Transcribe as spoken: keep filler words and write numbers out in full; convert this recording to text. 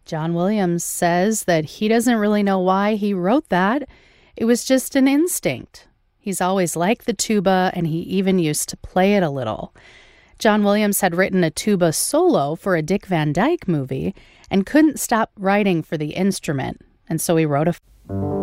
John Williams says that he doesn't really know why he wrote that. It was just an instinct. He's always liked the tuba, and he even used to play it a little. John Williams had written a tuba solo for a Dick Van Dyke movie and couldn't stop writing for the instrument, and so he wrote a...